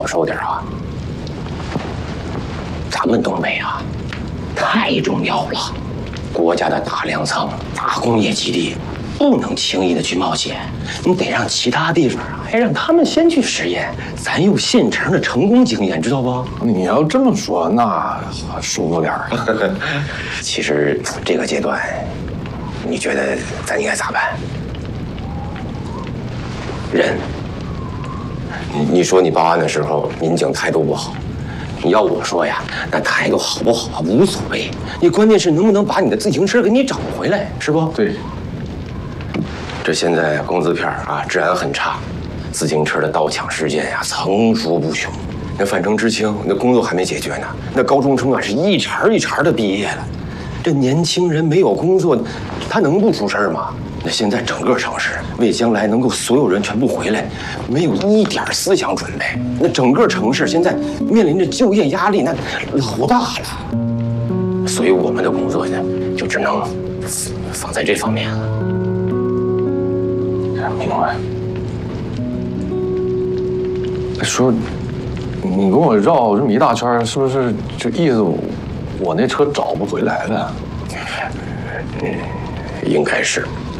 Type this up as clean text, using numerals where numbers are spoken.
保守点啊！咱们东北啊，太重要了，国家的大粮仓、大工业基地，不能轻易的去冒险。你得让其他地方啊，让他们先去实验，咱有现成的成功经验，知道不？ 你要这么说，那舒服点儿。 其实这个阶段，你觉得咱应该咋办？忍。你说你报案的时候，民警态度不好。你要我说呀，那态度好不好啊无所谓，你关键是能不能把你的自行车给你找回来，是不？ 对。 这现在工字片啊，治安很差，自行车的盗抢事件呀层出不穷。那范成知青那工作还没解决呢，那高中生啊是一茬一茬的毕业了。这年轻人没有工作，他能不出事吗？那现在整个城市为将来能够所有人全部回来，没有一点思想准备。那整个城市现在面临着就业压力，那老大了。所以我们的工作呢，就只能放在这方面了。 明白。说，你跟我绕这么一大圈，是不是就意思我那车找不回来了？ 应该是。